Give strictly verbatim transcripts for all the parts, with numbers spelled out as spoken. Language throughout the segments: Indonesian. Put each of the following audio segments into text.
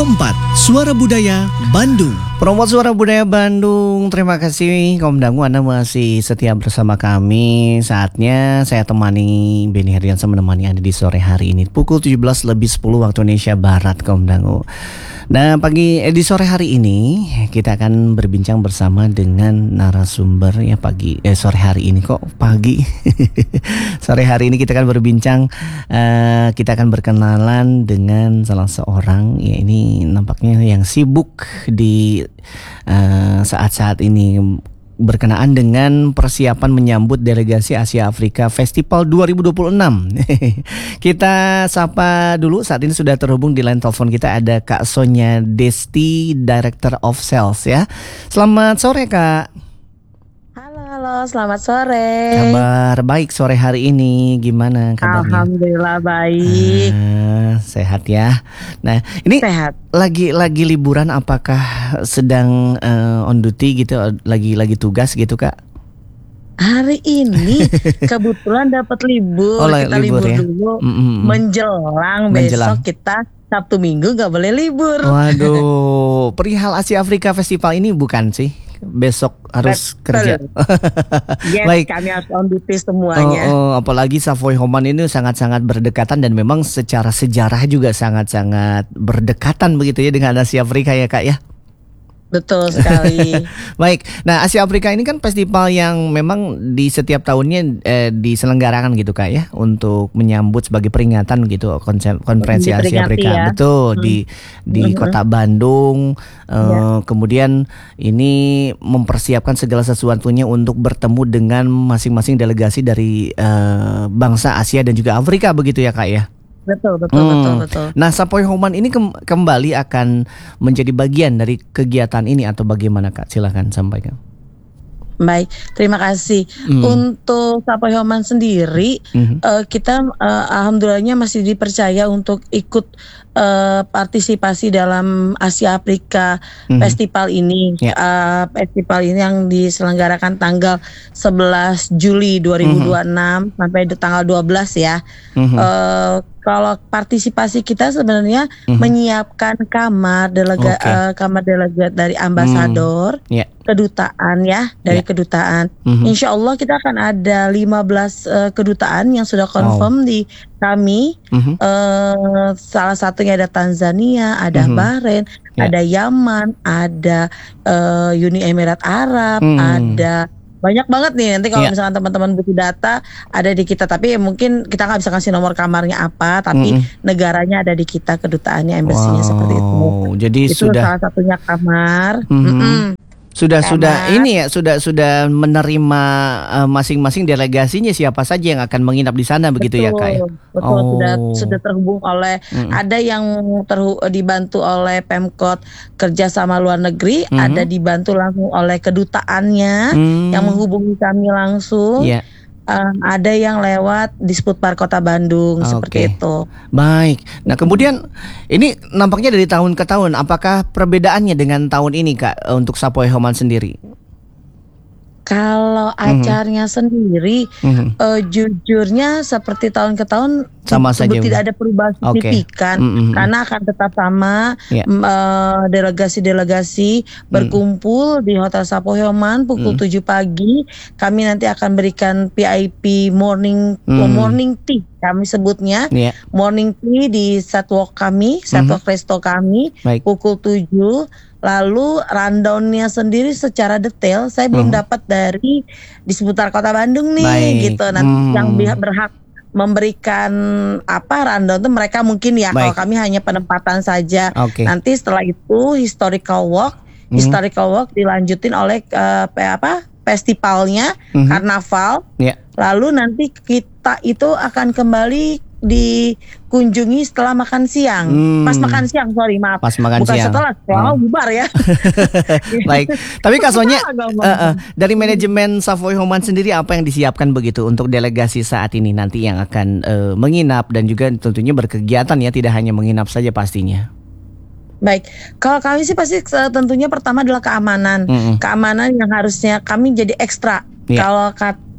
Prompat, Suara Budaya Bandung. Promot Suara Budaya Bandung. Terima kasih Kaum Dangu, Anda masih setia bersama kami. Saatnya saya temani Benny Herdiansa menemani Anda di sore hari ini pukul tujuh belas lebih sepuluh waktu Indonesia Barat, Kaum Dangu. Nah, pagi eh, di sore hari ini kita akan berbincang bersama dengan narasumber ya pagi eh sore hari ini kok pagi. Sore hari ini kita akan berbincang uh, kita akan berkenalan dengan salah seorang ya ini nampaknya yang sibuk di uh, saat-saat ini berkenaan dengan persiapan menyambut delegasi Asia Afrika Festival dua ribu dua puluh enam. Kita sapa dulu, saat ini sudah terhubung di line telepon kita ada Kak Sonia Desti, Director of Sales ya. Selamat sore Kak. Halo, halo, selamat sore. Kabar baik sore hari ini, gimana kabarnya? Alhamdulillah baik. Ah, sehat ya. Nah, ini Sehat. lagi lagi liburan, apakah sedang uh, on duty gitu, lagi lagi tugas gitu Kak? Hari ini kebetulan dapat libur. Oh, kita libur libur ya? dulu. Mm-mm. Menjelang, Menjelang. besok kita Sabtu Minggu gak boleh libur. Waduh, perihal Asia Afrika Festival ini bukan sih? Besok harus Betul. kerja. Yes, Baik. kami harus on duty semuanya. Oh, oh, apalagi Savoy Homan ini sangat-sangat berdekatan dan memang secara sejarah juga sangat-sangat berdekatan begitu ya dengan Asia Afrika ya Kak ya. Betul sekali. Baik, nah Asia Afrika ini kan festival yang memang di setiap tahunnya eh, diselenggarakan gitu Kak ya, untuk menyambut sebagai peringatan gitu konsen- konferensi Asia Diperingati Afrika, ya. betul Hmm. di di Mhm. kota Bandung. Eh, Ya. Kemudian ini mempersiapkan segala sesuatunya untuk bertemu dengan masing-masing delegasi dari eh, bangsa Asia dan juga Afrika begitu ya Kak ya. Betul, betul, Hmm. betul, betul. Nah, Savoy Homan ini kem- kembali akan menjadi bagian dari kegiatan ini atau bagaimana Kak? Silakan sampaikan. Baik, terima kasih. Hmm. Untuk Savoy Homan sendiri, Mhm. eh, kita eh, alhamdulillahnya masih dipercaya untuk ikut eh, partisipasi dalam Asia Afrika Mhm. Festival ini. Ya. Eh, festival ini yang diselenggarakan tanggal sebelas Juli dua ribu dua puluh enam sampai di tanggal dua belas ya. Mhm. Eh, kalau partisipasi kita sebenarnya Mhm. menyiapkan kamar delega Oke. eh, kamar delegat dari ambasador, Ya. kedutaan ya, dari Ya. kedutaan. Mhm. Insya Allah kita akan ada lima belas eh, kedutaan yang sudah confirm di kami. Mhm. Eh, salah satunya ada Tanzania, ada Mhm. Bahrain, Ya. ada Yaman, ada eh, Uni Emirat Arab, Hmm. ada banyak banget nih. Nanti kalau Ya. misalkan teman-teman butuh data ada di kita, tapi mungkin kita nggak bisa kasih nomor kamarnya apa, tapi Mhm. negaranya ada di kita, kedutaannya, embassy-nya seperti itu. Wow, jadi Itu sudah salah satunya kamar. Mhm. Mm-mm. sudah Kamar. sudah ini ya sudah sudah menerima eh, masing-masing delegasinya siapa saja yang akan menginap di sana begitu ya Kak ya. Betul, Oh. sudah sudah terhubung oleh Mhm. ada yang terhu, dibantu oleh Pemkot Kerjasama Luar Negeri, Mhm. ada dibantu langsung oleh kedutaannya Hmm. yang menghubungi kami langsung. Ya. Um, ada yang lewat Disputpar Kota Bandung Oke. seperti itu. Baik. Nah, kemudian ini nampaknya dari tahun ke tahun, apakah perbedaannya dengan tahun ini Kak eh, untuk Savoy Homan sendiri? Kalau acaranya sendiri, Mhm. eh, jujurnya seperti tahun ke tahun Sama ti- saja. tidak ada perubahan Oke. signifikan. Mhm. Karena akan tetap sama. Ya. m, eh, delegasi-delegasi berkumpul di Hotel Savoy Homan pukul Hmm. tujuh pagi. Kami nanti akan berikan V I P morning Hmm. morning tea kami sebutnya. Ya. Morning tea di Satwalk kami, Satwalk Resto kami Baik. pukul tujuh. Lalu rundownnya sendiri secara detail saya belum Mhm. dapat dari di seputar Kota Bandung nih. Baik. Gitu. Nanti Hmm. yang bi- berhak memberikan apa rundown itu mereka mungkin ya. Baik. Kalau kami hanya penempatan saja. Oke. Nanti setelah itu historical walk, Mhm. historical walk dilanjutin oleh eh, pe- apa festivalnya, Mhm. karnaval. Ya. Lalu nanti kita itu akan kembali dikunjungi setelah makan siang. Hmm. Pas makan siang, sorry maaf. Pas makan Bukan siang. setelah, setelah Hmm. bubar ya. Baik. Tapi Kak Sonia, Agak ngomong. eh, eh, dari manajemen Savoy Homan sendiri apa yang disiapkan begitu untuk delegasi saat ini nanti yang akan eh, menginap dan juga tentunya berkegiatan ya, tidak hanya menginap saja pastinya. Baik, kalau kami sih pasti eh, tentunya pertama adalah keamanan. Mm-mm. Keamanan yang harusnya kami jadi ekstra. Iya. Kalau kat-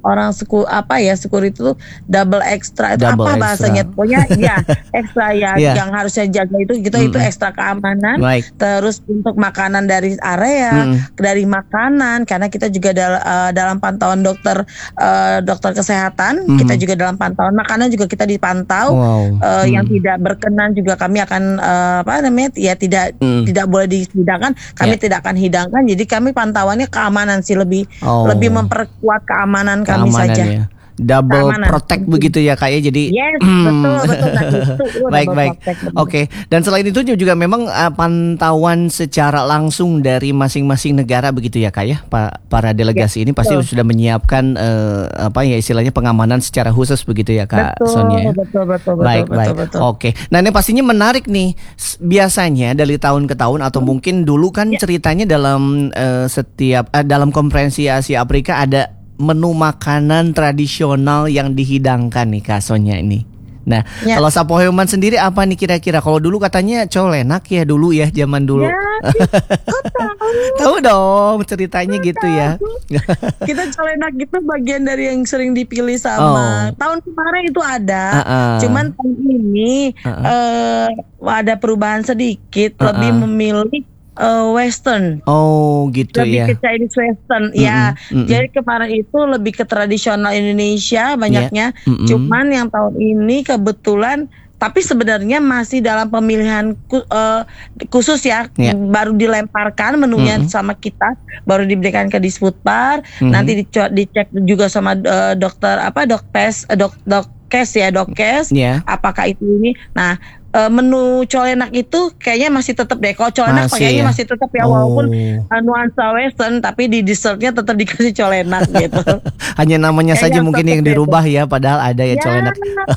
orang suku apa ya security itu double extra itu Double apa extra. bahasanya pokoknya ya ekstra ya Yeah. yang harusnya jaga itu kita itu Mm-mm. ekstra keamanan. Baik. Terus untuk makanan dari area Mm-mm. dari makanan karena kita juga dal- uh, dalam pantauan dokter uh, dokter kesehatan Mm-mm. kita juga dalam pantauan makanan juga kita dipantau. Wow. Uh, Mm. yang tidak berkenan juga kami akan uh, apa namanya ya tidak Mm. tidak boleh dihidangkan kami Ya. tidak akan hidangkan jadi kami pantauannya keamanan sih lebih Oh. lebih memperkuat keamanan kami Keamanan saja. ya. Double Keamanan. protect begitu ya Kak ya. Jadi Yes, Hmm. betul betul nah, itu, itu baik double baik. protect, betul. Oke. Dan selain itu juga memang uh, pantauan secara langsung dari masing-masing negara begitu ya Kak ya. Pa- para delegasi ini pasti betul. sudah menyiapkan uh, apa ya istilahnya pengamanan secara khusus begitu ya Kak Betul, Sonia. ya? betul, betul, betul, Baik, betul, baik. betul. Oke. Nah, ini pastinya menarik nih. S- Biasanya dari tahun ke tahun atau mungkin dulu kan Ya. ceritanya dalam eh, setiap eh, dalam konferensi Asia Afrika ada menu makanan tradisional yang dihidangkan nih Kak Sonia ini. Nah, Ya. kalau Sapoheoman sendiri apa nih kira-kira? Kalau dulu katanya colenak ya dulu ya, zaman dulu. Ya, kok tahu? Tahu dong ceritanya gitu ya. Kita colenak gitu bagian dari yang sering dipilih Oh. sama tahun kemarin itu ada. Uh-uh. Cuman tahun ini Uh-uh. eh, ada perubahan sedikit, Uh-uh. lebih memilih eh, Western. Oh, gitu Lebih ya. ke Chinese Western, ya. Mm-mm, mm-mm. Jadi kemarin itu lebih ke tradisional Indonesia banyaknya. Mm-mm. Cuman yang tahun ini kebetulan, tapi sebenarnya masih dalam pemilihan ku- eh, khusus ya, Ya. baru dilemparkan menunya Mm-mm. sama kita, baru diberikan ke Disputpar. Mhm. Nanti dico- dicek juga sama eh, dokter apa dokpes, eh, dok dokkes ya dokkes. Ya. Apakah itu ini? Nah, eh, menu colenak itu kayaknya masih tetap deh. Kalau colenak Masih kayaknya ya? masih tetap ya, Oh. walaupun eh, nuansa Western, tapi di dessertnya tetap dikasih colenak gitu. Hanya namanya Kayaknya saja mungkin tetap yang deh dirubah ya, padahal ada ya colenak.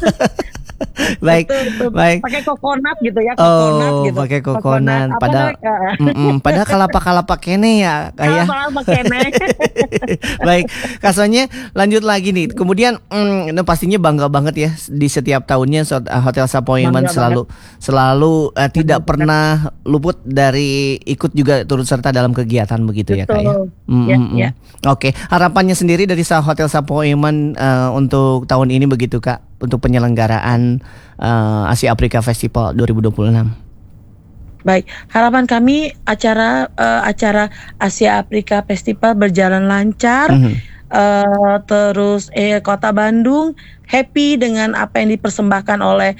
Baik, betul, betul. baik. Pakai kokonat gitu ya, kokonat Oh, gitu. pakai kokonat. Apa Padahal, namanya? mm-mm, padahal kalapa-kalapa kene ya, kayak. Kalau pakai Baik, kasonya lanjut lagi nih. Kemudian, mm, nah pastinya bangga banget ya di setiap tahunnya so- uh, Hotel Sapoheoman Bangga selalu selalu uh, tidak banget. pernah luput dari ikut juga turut serta dalam kegiatan begitu ya Kak ya. Betul. Mm, Ya, mm, mm. ya. Oke, harapannya sendiri dari Sa- Hotel Sapoheoman uh, untuk tahun ini begitu Kak, untuk penyelenggaraan uh, Asia Afrika Festival dua ribu dua puluh enam. Baik, harapan kami acara eh, acara Asia Afrika Festival berjalan lancar. Mhm. eh, terus eh, Kota Bandung happy dengan apa yang dipersembahkan oleh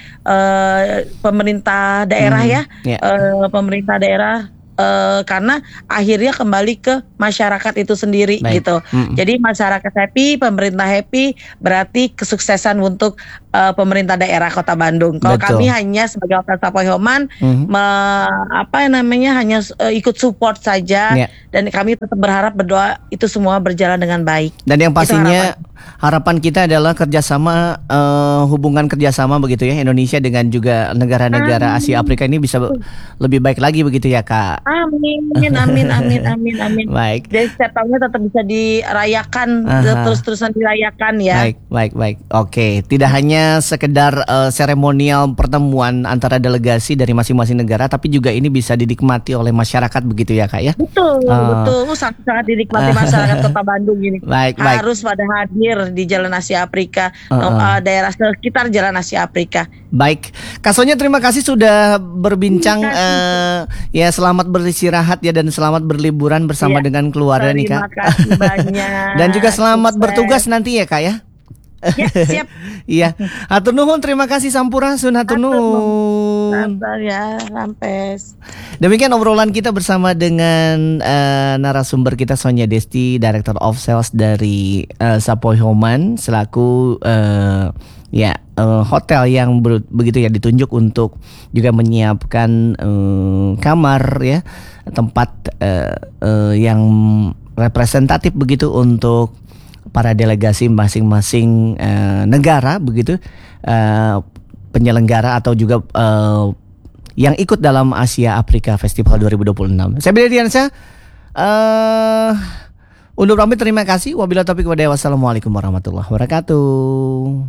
eh, pemerintah daerah Mhm. ya, Ya. Eh, pemerintah daerah. eh, karena akhirnya kembali ke masyarakat itu sendiri Baik. gitu. Mm-mm. Jadi masyarakat happy, pemerintah happy, berarti kesuksesan untuk eh, pemerintah daerah Kota Bandung. Kalau Betul. kami hanya sebagai Hotel Sapoheoman Mhm. me- apa namanya hanya eh, ikut support saja, Ya. dan kami tetap berharap berdoa itu semua berjalan dengan baik. Dan yang Itu pastinya harapan kita adalah kerjasama, eh, hubungan kerjasama begitu ya, Indonesia dengan juga negara-negara Asia Afrika ini bisa be- lebih baik lagi begitu ya Kak. Amin, amin, amin, amin, amin. Baik. Jadi setiap tahunnya tetap bisa dirayakan, Aha. terus-terusan dirayakan ya. Baik, baik, baik. Oke, tidak hanya sekedar eh, seremonial pertemuan antara delegasi dari masing-masing negara, tapi juga ini bisa dinikmati oleh masyarakat begitu ya Kak ya. Betul, Ah. betul. Uh, sangat-sangat dinikmati masyarakat Kota Bandung ini. Baik, baik. Harus pada hadir di Jalan Asia Afrika, Uh-uh. no, uh, daerah sekitar Jalan Asia Afrika. Baik, Kasonya terima kasih sudah berbincang. Terima eh, ya selamat beristirahat ya dan selamat berliburan bersama Ya, dengan keluarga nih Terima Kak. kasih banyak. Dan juga selamat Sukses. bertugas nanti ya Kak ya. Ya, siap. Iya, hatur nuhun, terima kasih Sampurasun, hatur Hatur nuhun. Sabar ya, Rampes. Demikian obrolan kita bersama dengan eh, narasumber kita Sonia Desti, Director of Sales dari eh, Sapoheoman, selaku eh, ya eh, hotel yang ber- begitu ya ditunjuk untuk juga menyiapkan eh, kamar ya, tempat eh, eh, yang representatif begitu untuk para delegasi masing-masing eh, negara begitu, eh, penyelenggara atau juga eh, yang ikut dalam Asia Afrika Festival dua ribu dua puluh enam. Saya Billy Diansyah, eh undur pamit, terima kasih. Wabillahi taufiq walhidayah. Wassalamualaikum warahmatullahi wabarakatuh.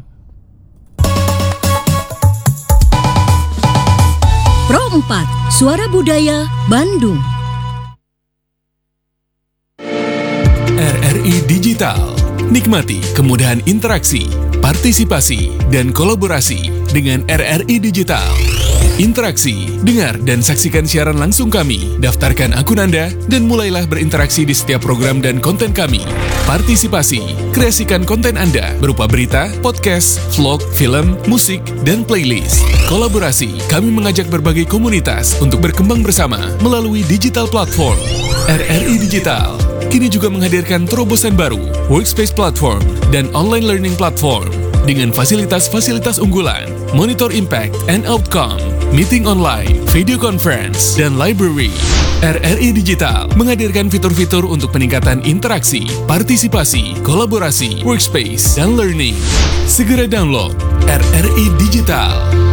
Pro empat, Suara Budaya Bandung. R R I Digital Nikmati kemudahan interaksi, partisipasi, dan kolaborasi dengan R R I Digital. Interaksi, dengar dan saksikan siaran langsung kami, daftarkan akun Anda, dan mulailah berinteraksi di setiap program dan konten kami. Partisipasi, kreasikan konten Anda berupa berita, podcast, vlog, film, musik, dan playlist. Kolaborasi, kami mengajak berbagai komunitas untuk berkembang bersama melalui digital platform. R R I Digital kini juga menghadirkan terobosan baru, workspace platform, dan online learning platform dengan fasilitas-fasilitas unggulan, monitor impact and outcome, meeting online, video conference, dan library. R R I Digital menghadirkan fitur-fitur untuk peningkatan interaksi, partisipasi, kolaborasi, workspace, dan learning. Segera download R R I Digital.